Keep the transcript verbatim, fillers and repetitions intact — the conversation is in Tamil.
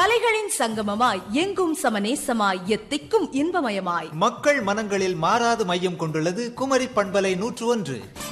கலைகளின் சங்கமமாய் எங்கும் சமநேசமாய் எத்திக்கும் இன்பமயமாய் மக்கள் மனங்களில் மாறாது மையம் கொண்டுள்ளது குமரி பண்பலை நூற்று ஒன்று.